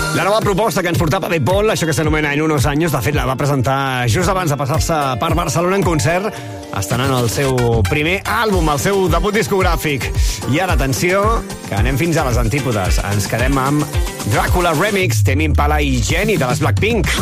La nova proposta que ens portava de Paul, això que s'anomena En unos años, de fet la va presentar just abans de passar-se per Barcelona en concert, estrenant el seu primer àlbum, el seu debut discogràfic. I ara, atenció, que anem fins a les antípodes. Ens quedem amb Dràcula Remix, Tame Impala i Jenny de les Blackpink.